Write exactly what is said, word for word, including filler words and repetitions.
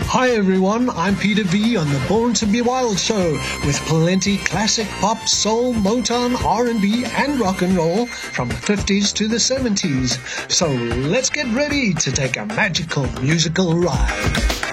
Hi everyone, I'm Peter V on the Born to Be Wild show with plenty classic pop, soul, Motown, R and B and rock and roll from the fifties to the seventies. So let's get ready to take a magical musical ride.